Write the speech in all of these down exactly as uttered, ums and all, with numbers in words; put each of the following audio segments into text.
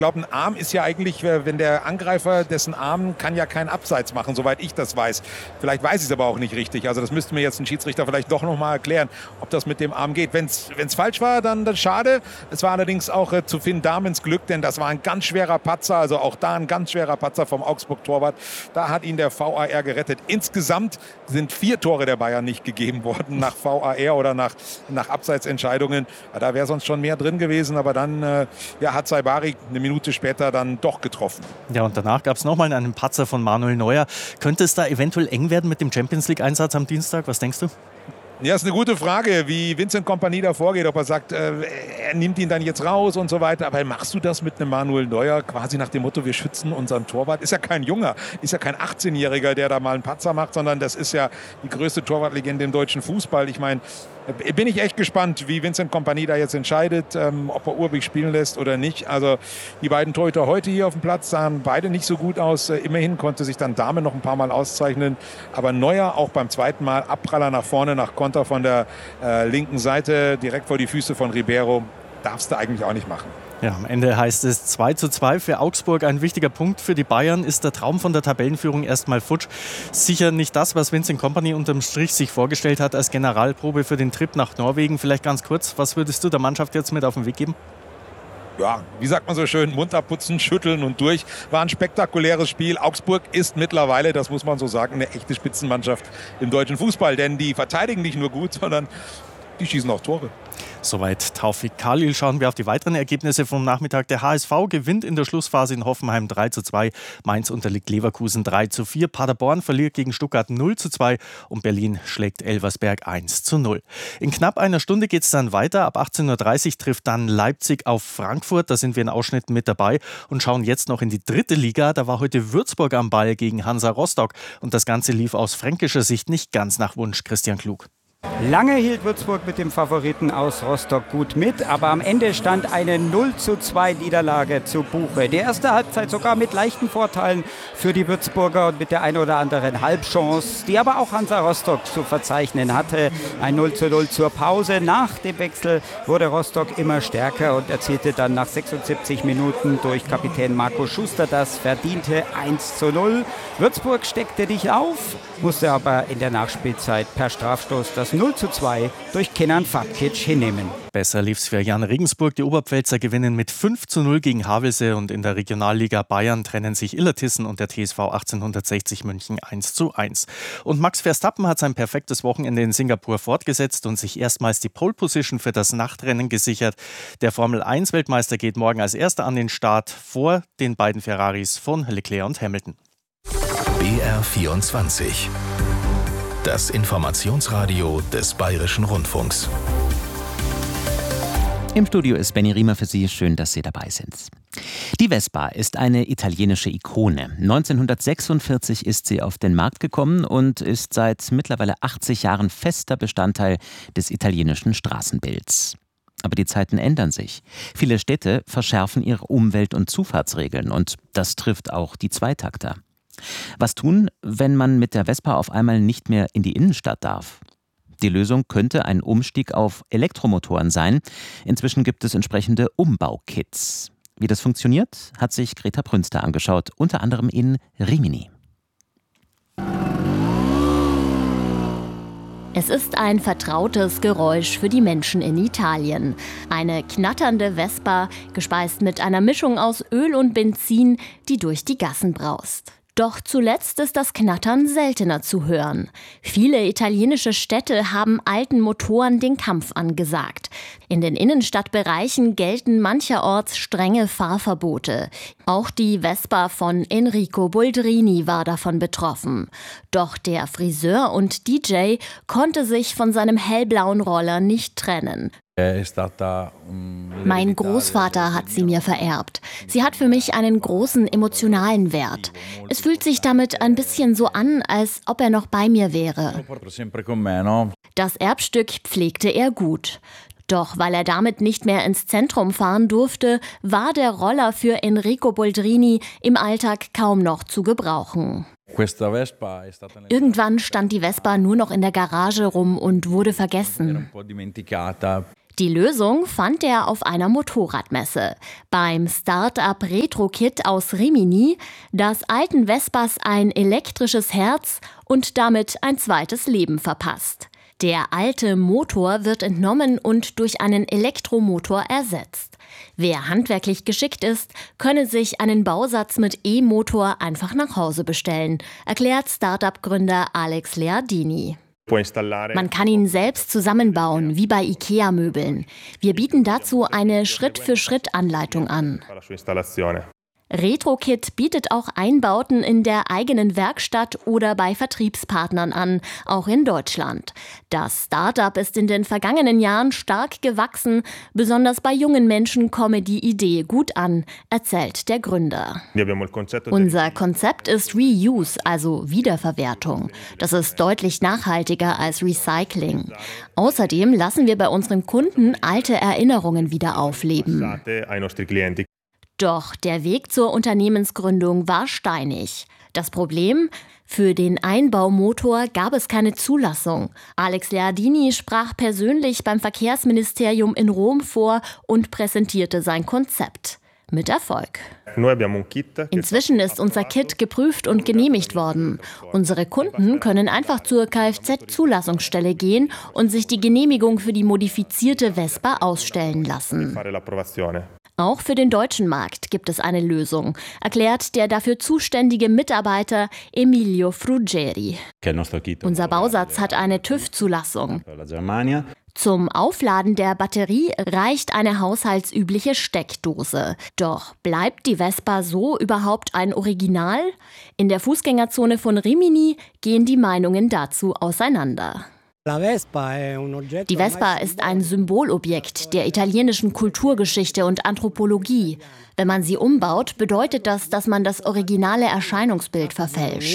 Ich glaube, ein Arm ist ja eigentlich, wenn der Angreifer, dessen Arm kann ja keinen Abseits machen, soweit ich das weiß. Vielleicht weiß ich es aber auch nicht richtig. Also das müsste mir jetzt ein Schiedsrichter vielleicht doch nochmal erklären, ob das mit dem Arm geht. Wenn es falsch war, dann, dann schade. Es war allerdings auch äh, zu Finn Damens Glück, denn das war ein ganz schwerer Patzer. Also auch da ein ganz schwerer Patzer vom Augsburg-Torwart. Da hat ihn der V A R gerettet. Insgesamt sind vier Tore der Bayern nicht gegeben worden nach V A R oder nach, nach Abseitsentscheidungen. Da wäre sonst schon mehr drin gewesen. Aber dann äh, ja, hat Saibari eine Minute Minute später dann doch getroffen. Ja, und danach gab es nochmal einen Patzer von Manuel Neuer. Könnte es da eventuell eng werden mit dem Champions-League-Einsatz am Dienstag? Was denkst du? Ja, ist eine gute Frage, wie Vincent Kompany da vorgeht, ob er sagt, äh, er nimmt ihn dann jetzt raus und so weiter. Aber machst du das mit einem Manuel Neuer quasi nach dem Motto, wir schützen unseren Torwart? Ist ja kein Junger, ist ja kein achtzehnjähriger, der da mal einen Patzer macht, sondern das ist ja die größte Torwartlegende im deutschen Fußball. Ich meine, bin ich echt gespannt, wie Vincent Kompany da jetzt entscheidet, ähm, ob er Urbich spielen lässt oder nicht. Also die beiden Torhüter heute hier auf dem Platz sahen beide nicht so gut aus. Äh, immerhin konnte sich dann Dahme noch ein paar Mal auszeichnen. Aber Neuer auch beim zweiten Mal Abpraller nach vorne, nach Konter von der äh, linken Seite, direkt vor die Füße von Ribeiro. Darfst du eigentlich auch nicht machen. Ja, am Ende heißt es zwei zu zwei für Augsburg. Ein wichtiger Punkt für die Bayern. Ist der Traum von der Tabellenführung erstmal futsch. Sicher nicht das, was Vincent Kompany unterm Strich sich vorgestellt hat als Generalprobe für den Trip nach Norwegen. Vielleicht ganz kurz, was würdest du der Mannschaft jetzt mit auf den Weg geben? Ja, wie sagt man so schön, Mund abputzen, schütteln und durch. War ein spektakuläres Spiel. Augsburg ist mittlerweile, das muss man so sagen, eine echte Spitzenmannschaft im deutschen Fußball. Denn die verteidigen nicht nur gut, sondern die schießen auch Tore. Soweit Taufik Khalil. Schauen wir auf die weiteren Ergebnisse vom Nachmittag. Der H S V gewinnt in der Schlussphase in Hoffenheim drei zu zwei. Mainz unterliegt Leverkusen drei zu vier. Paderborn verliert gegen Stuttgart null zu zwei. Und Berlin schlägt Elversberg eins zu null. In knapp einer Stunde geht es dann weiter. Ab achtzehn Uhr dreißig trifft dann Leipzig auf Frankfurt. Da sind wir in Ausschnitten mit dabei und schauen jetzt noch in die dritte Liga. Da war heute Würzburg am Ball gegen Hansa Rostock. Und das Ganze lief aus fränkischer Sicht nicht ganz nach Wunsch. Christian Klug. Lange hielt Würzburg mit dem Favoriten aus Rostock gut mit, aber am Ende stand eine null zu zwei Niederlage zu Buche. Die erste Halbzeit sogar mit leichten Vorteilen für die Würzburger und mit der ein oder anderen Halbchance, die aber auch Hansa Rostock zu verzeichnen hatte. Ein null zu null zur Pause. Nach dem Wechsel wurde Rostock immer stärker und erzielte dann nach sechsundsiebzig Minuten durch Kapitän Marco Schuster das verdiente eins zu null. Würzburg steckte nicht auf, musste aber in der Nachspielzeit per Strafstoß das null zu zwei durch Kenan Fatkic hinnehmen. Besser lief's für Jan Regensburg. Die Oberpfälzer gewinnen mit fünf zu null gegen Havelse und in der Regionalliga Bayern trennen sich Illertissen und der T S V achtzehnhundertsechzig München eins zu eins. Und Max Verstappen hat sein perfektes Wochenende in Singapur fortgesetzt und sich erstmals die Pole Position für das Nachtrennen gesichert. Der Formel eins Weltmeister geht morgen als erster an den Start vor den beiden Ferraris von Leclerc und Hamilton. B R vierundzwanzig. Das Informationsradio des Bayerischen Rundfunks. Im Studio ist Benny Riemer für Sie. Schön, dass Sie dabei sind. Die Vespa ist eine italienische Ikone. neunzehnhundertsechsundvierzig ist sie auf den Markt gekommen und ist seit mittlerweile achtzig Jahren fester Bestandteil des italienischen Straßenbilds. Aber die Zeiten ändern sich. Viele Städte verschärfen ihre Umwelt- und Zufahrtsregeln und das trifft auch die Zweitakter. Was tun, wenn man mit der Vespa auf einmal nicht mehr in die Innenstadt darf? Die Lösung könnte ein Umstieg auf Elektromotoren sein. Inzwischen gibt es entsprechende Umbaukits. Wie das funktioniert, hat sich Greta Prünster angeschaut, unter anderem in Rimini. Es ist ein vertrautes Geräusch für die Menschen in Italien. Eine knatternde Vespa, gespeist mit einer Mischung aus Öl und Benzin, die durch die Gassen braust. Doch zuletzt ist das Knattern seltener zu hören. Viele italienische Städte haben alten Motoren den Kampf angesagt. In den Innenstadtbereichen gelten mancherorts strenge Fahrverbote. Auch die Vespa von Enrico Boldrini war davon betroffen. Doch der Friseur und D J konnte sich von seinem hellblauen Roller nicht trennen. Mein Großvater hat sie mir vererbt. Sie hat für mich einen großen emotionalen Wert. Es fühlt sich damit ein bisschen so an, als ob er noch bei mir wäre. Das Erbstück pflegte er gut. Doch weil er damit nicht mehr ins Zentrum fahren durfte, war der Roller für Enrico Boldrini im Alltag kaum noch zu gebrauchen. Irgendwann stand die Vespa nur noch in der Garage rum und wurde vergessen. Die Lösung fand er auf einer Motorradmesse. Beim Start-up RetroKit aus Rimini, das alten Vespas ein elektrisches Herz und damit ein zweites Leben verpasst. Der alte Motor wird entnommen und durch einen Elektromotor ersetzt. Wer handwerklich geschickt ist, könne sich einen Bausatz mit E-Motor einfach nach Hause bestellen, erklärt Start-up-Gründer Alex Leardini. Man kann ihn selbst zusammenbauen, wie bei IKEA-Möbeln. Wir bieten dazu eine Schritt-für-Schritt-Anleitung an. RetroKit bietet auch Einbauten in der eigenen Werkstatt oder bei Vertriebspartnern an, auch in Deutschland. Das Start-up ist in den vergangenen Jahren stark gewachsen. Besonders bei jungen Menschen komme die Idee gut an, erzählt der Gründer. Unser Konzept ist Reuse, also Wiederverwertung. Das ist deutlich nachhaltiger als Recycling. Außerdem lassen wir bei unseren Kunden alte Erinnerungen wieder aufleben. Doch der Weg zur Unternehmensgründung war steinig. Das Problem? Für den Einbaumotor gab es keine Zulassung. Alex Leardini sprach persönlich beim Verkehrsministerium in Rom vor und präsentierte sein Konzept. Mit Erfolg. Inzwischen ist unser Kit geprüft und genehmigt worden. Unsere Kunden können einfach zur Kfz-Zulassungsstelle gehen und sich die Genehmigung für die modifizierte Vespa ausstellen lassen. Auch für den deutschen Markt gibt es eine Lösung, erklärt der dafür zuständige Mitarbeiter Emilio Fruggeri. Unser Bausatz hat eine TÜV-Zulassung. Zum Aufladen der Batterie reicht eine haushaltsübliche Steckdose. Doch bleibt die Vespa so überhaupt ein Original? In der Fußgängerzone von Rimini gehen die Meinungen dazu auseinander. Die Vespa ist ein Symbolobjekt der italienischen Kulturgeschichte und Anthropologie. Wenn man sie umbaut, bedeutet das, dass man das originale Erscheinungsbild verfälscht.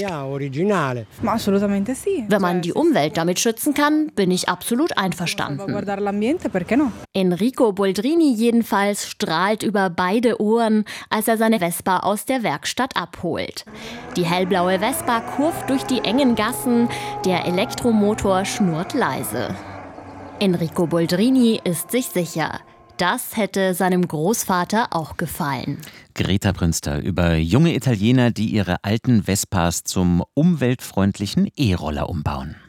Wenn man die Umwelt damit schützen kann, bin ich absolut einverstanden. Enrico Boldrini jedenfalls strahlt über beide Ohren, als er seine Vespa aus der Werkstatt abholt. Die hellblaue Vespa kurvt durch die engen Gassen, der Elektromotor schnurrt leise. Enrico Boldrini ist sich sicher. Das hätte seinem Großvater auch gefallen. Greta Brünster über junge Italiener, die ihre alten Vespas zum umweltfreundlichen E-Roller umbauen.